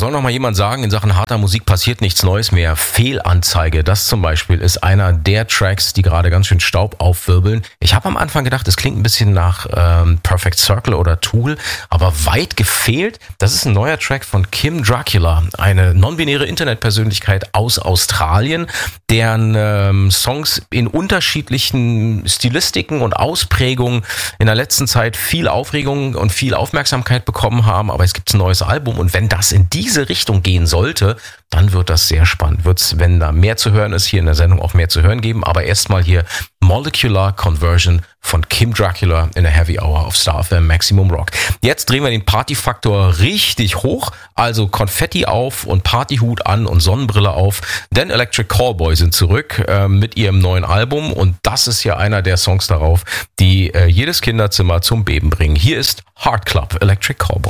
soll noch mal jemand sagen, in Sachen harter Musik passiert nichts Neues mehr. Fehlanzeige, das zum Beispiel ist einer der Tracks, die gerade ganz schön Staub aufwirbeln. Ich habe am Anfang gedacht, es klingt ein bisschen nach Perfect Circle oder Tool, aber weit gefehlt. Das ist ein neuer Track von Kim Dracula, eine non-binäre Internetpersönlichkeit aus Australien, deren Songs in unterschiedlichen Stilistiken und Ausprägungen in der letzten Zeit viel Aufregung und viel Aufmerksamkeit bekommen haben. Aber es gibt ein neues Album und wenn das in diese Richtung gehen sollte, dann wird das sehr spannend. Wird's, wenn da mehr zu hören ist, hier in der Sendung auch mehr zu hören geben. Aber erstmal hier Molecular Conversion von Kim Dracula in der Heavy Hour auf Star FM Maximum Rock. Jetzt drehen wir den Partyfaktor richtig hoch, also Konfetti auf und Partyhut an und Sonnenbrille auf, denn Electric Callboy sind zurück mit ihrem neuen Album und das ist ja einer der Songs darauf, die jedes Kinderzimmer zum Beben bringen. Hier ist Heart Club, Electric Callboy.